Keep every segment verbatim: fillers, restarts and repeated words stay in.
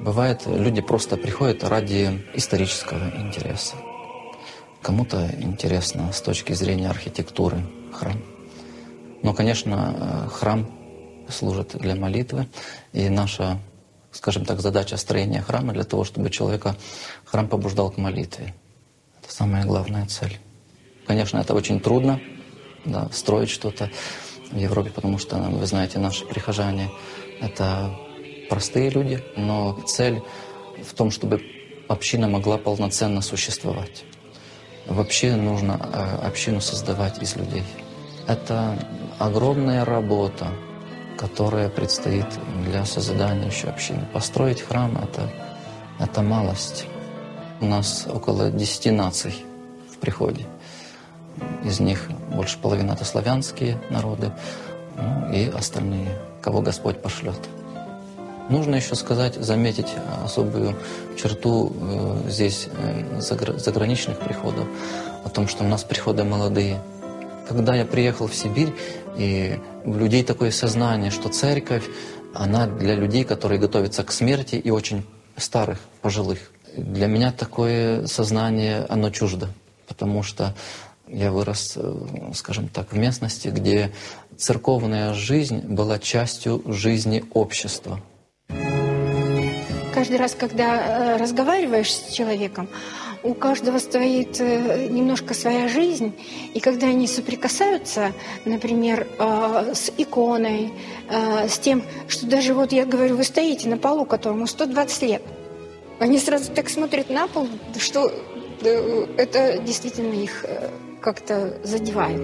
Бывает, люди просто приходят ради исторического интереса. Кому-то интересно с точки зрения архитектуры храм. Но, конечно, храм служит для молитвы, и наша, скажем так, задача строения храма для того, чтобы человека храм побуждал к молитве. Это самая главная цель. Конечно, это очень трудно, да, строить что-то в Европе, потому что, вы знаете, наши прихожане — это простые люди, но цель в том, чтобы община могла полноценно существовать. Вообще нужно общину создавать из людей. Это огромная работа, которая предстоит для созидания еще общины. Построить храм — это, это малость. У нас около десяти наций в приходе. Из них больше половины — это славянские народы, ну и остальные, кого Господь пошлет. Нужно еще сказать, заметить особую черту э, здесь э, заграничных приходов, о том, что у нас приходы молодые. Когда я приехал в Сибирь, и у людей такое сознание, что церковь, она для людей, которые готовятся к смерти, и очень старых, пожилых. Для меня такое сознание, оно чуждо, потому что я вырос, скажем так, в местности, где церковная жизнь была частью жизни общества. Каждый раз, когда разговариваешь с человеком, у каждого стоит немножко своя жизнь, и когда они соприкасаются, например, с иконой, с тем, что даже вот я говорю, вы стоите на полу, которому сто двадцать лет, они сразу так смотрят на пол, что это действительно их как-то задевает.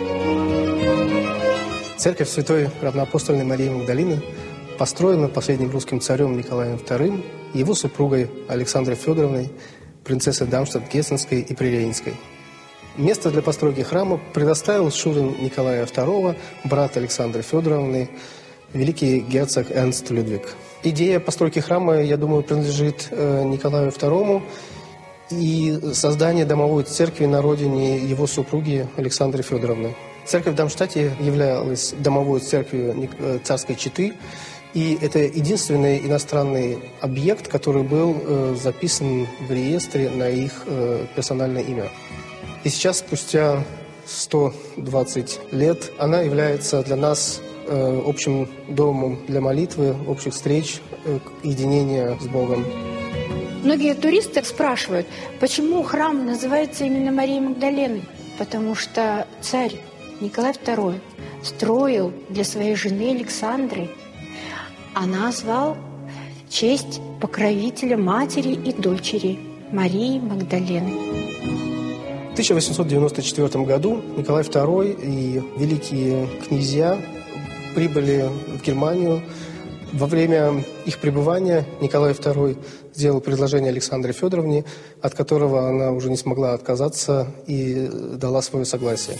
Церковь Святой Равноапостольной Марии Магдалины построена последним русским царем Николаем вторым и его супругой Александрой Федоровной, принцессой Дармштадт-Гессенской и Прирейнской. Место для постройки храма предоставил шурин Николая второго, брат Александры Федоровны, великий герцог Эрнст Людвиг. Идея постройки храма, я думаю, принадлежит Николаю второму, и создание домовой церкви на родине его супруги Александры Федоровны. Церковь в Дармштадте являлась домовой церковью царской четы, и это единственный иностранный объект, который был э, записан в реестре на их э, персональное имя. И сейчас, спустя сто двадцать лет, она является для нас э, общим домом для молитвы, общих встреч, э, единения с Богом. Многие туристы спрашивают, почему храм называется именно Марией Магдалиной? Потому что царь Николай второй строил для своей жены Александры, а назвал в честь покровителя матери и дочери Марии Магдалины. В тысяча восемьсот девяносто четвёртом году Николай второй и великие князья прибыли в Германию. Во время их пребывания Николай второй сделал предложение Александре Федоровне, от которого она уже не смогла отказаться и дала свое согласие.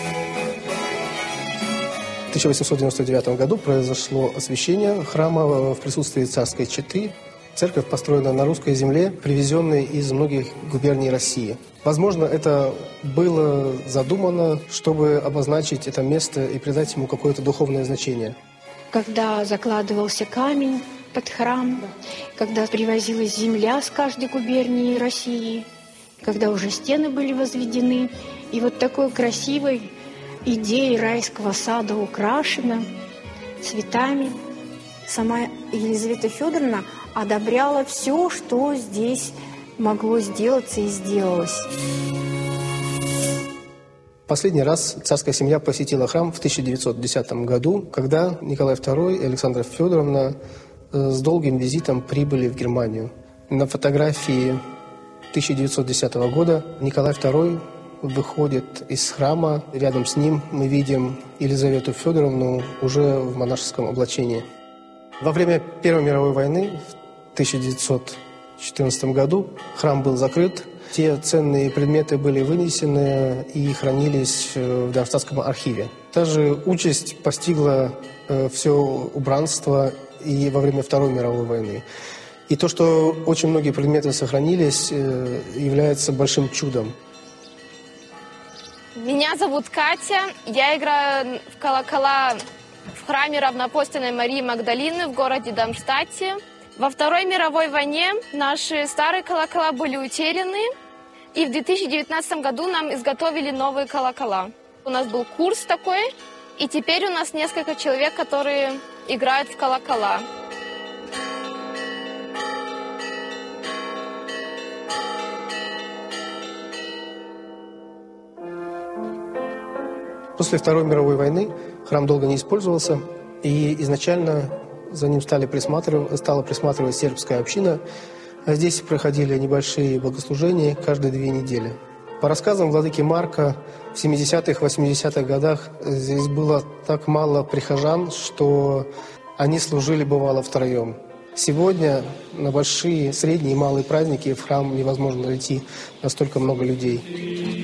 В тысяча восемьсот девяносто девятом году произошло освящение храма в присутствии царской четы. Церковь построена на русской земле, привезенной из многих губерний России. Возможно, это было задумано, чтобы обозначить это место и придать ему какое-то духовное значение. Когда закладывался камень под храм, когда привозилась земля с каждой губернии России, когда уже стены были возведены, и вот такой красивой идеей райского сада украшена цветами. Сама Елизавета Федоровна одобряла все, что здесь могло сделаться и сделалось. Последний раз царская семья посетила храм в тысяча девятьсот десятом году, когда Николай второй и Александра Федоровна с долгим визитом прибыли в Германию. На фотографии тысяча девятьсот десятого года Николай второй выходит из храма. Рядом с ним мы видим Елизавету Федоровну уже в монашеском облачении. Во время Первой мировой войны в тысяча девятьсот четырнадцатом году храм был закрыт. Те ценные предметы были вынесены и хранились в Дармштадтском архиве. Та же участь постигла все убранство и во время Второй мировой войны. И то, что очень многие предметы сохранились, является большим чудом. Меня зовут Катя. Я играю в колокола в храме Равноапостольной Марии Магдалины в городе Дармштадте. Во Второй мировой войне наши старые колокола были утеряны, и в две тысячи девятнадцатом году нам изготовили новые колокола. У нас был курс такой, и теперь у нас несколько человек, которые играют в колокола. После Второй мировой войны храм долго не использовался, и изначально за ним стали присматривать, стала присматривать сербская община. Здесь проходили небольшие богослужения каждые две недели. По рассказам владыки Марка, в семидесятых, восьмидесятых годах здесь было так мало прихожан, что они служили, бывало, втроем. Сегодня на большие, средние и малые праздники в храм невозможно найти настолько много людей.